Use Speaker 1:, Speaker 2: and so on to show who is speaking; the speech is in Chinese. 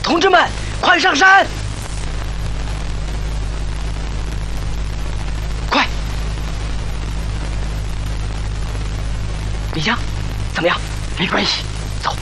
Speaker 1: 同志们，快上山！快！李江，怎么样？
Speaker 2: 没关系。